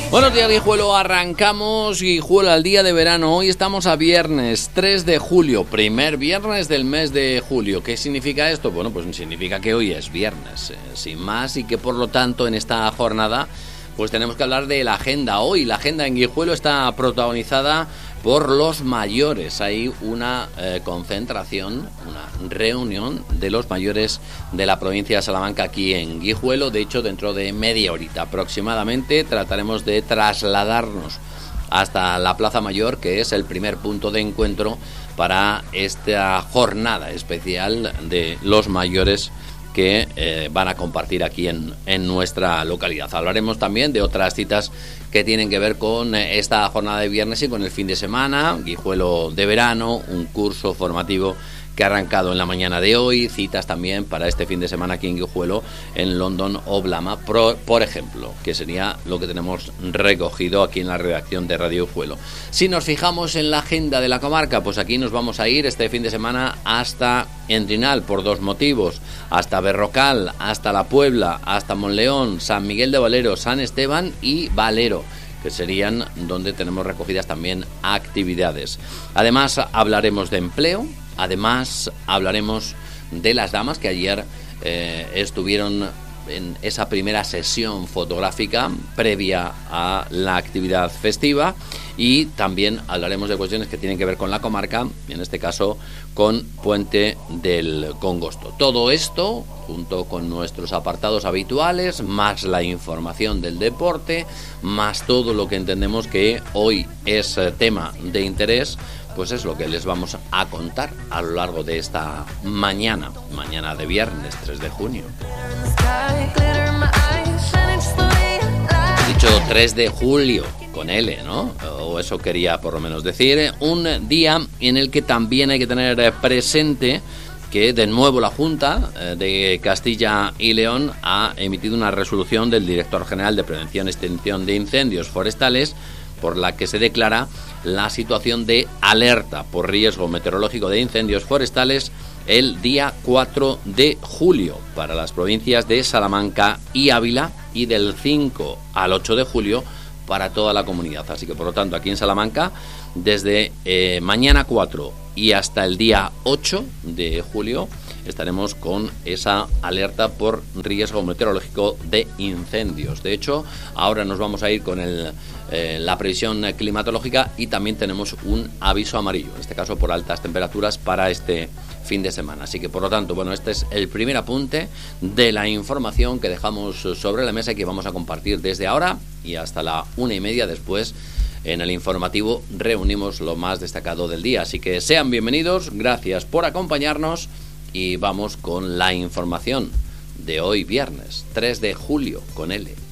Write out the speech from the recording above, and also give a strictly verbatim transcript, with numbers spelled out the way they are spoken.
Buenos días, Guijuelo. Arrancamos Guijuelo al día de verano. Hoy estamos a viernes tres de julio, primer viernes del mes de julio. ¿Qué significa esto? Bueno, pues significa que hoy es viernes, eh, sin más, y que por lo tanto en esta jornada pues tenemos que hablar de la agenda. Hoy la agenda en Guijuelo está protagonizada por los mayores. Hay una eh, concentración, una reunión de los mayores de la provincia de Salamanca aquí en Guijuelo. De hecho, dentro de media horita aproximadamente trataremos de trasladarnos hasta la Plaza Mayor, que es el primer punto de encuentro para esta jornada especial de los mayores que eh, van a compartir aquí en, en nuestra localidad. Hablaremos también de otras citas que tienen que ver con esta jornada de viernes y con el fin de semana. Guijuelo de verano, un curso formativo que ha arrancado en la mañana de hoy, citas también para este fin de semana aquí en Guijuelo, en London Oblama, por, por ejemplo, que sería lo que tenemos recogido aquí en la redacción de Radio Guijuelo. Si nos fijamos en la agenda de la comarca, pues aquí nos vamos a ir este fin de semana hasta Endrinal por dos motivos, hasta Berrocal, hasta La Puebla, hasta Monleón, San Miguel de Valero, San Esteban y Valero, que serían donde tenemos recogidas también actividades. Además hablaremos de empleo. Además, hablaremos de las damas que ayer eh, estuvieron en esa primera sesión fotográfica previa a la actividad festiva, y también hablaremos de cuestiones que tienen que ver con la comarca, en este caso con Puente del Congosto. Todo esto, junto con nuestros apartados habituales, más la información del deporte, más todo lo que entendemos que hoy es tema de interés, pues es lo que les vamos a contar a lo largo de esta mañana, mañana de viernes tres de junio. Dicho tres de julio, con L, ¿no? O eso quería por lo menos decir. Un día en el que también hay que tener presente que de nuevo la Junta de Castilla y León ha emitido una resolución del Director General de Prevención y Extinción de Incendios Forestales, por la que se declara la situación de alerta por riesgo meteorológico de incendios forestales el día cuatro de julio para las provincias de Salamanca y Ávila, y del cinco al ocho de julio para toda la comunidad. Así que, por lo tanto, aquí en Salamanca, desde eh, mañana cuatro y hasta el día ocho de julio, estaremos con esa alerta por riesgo meteorológico de incendios. De hecho, ahora nos vamos a ir con el, eh, la previsión climatológica, y también tenemos un aviso amarillo, en este caso por altas temperaturas para este fin de semana. Así que, por lo tanto, bueno, este es el primer apunte de la información que dejamos sobre la mesa y que vamos a compartir desde ahora y hasta la una y media. Después, en el informativo, reunimos lo más destacado del día. Así que sean bienvenidos, gracias por acompañarnos, y vamos con la información de hoy viernes tres de julio con L.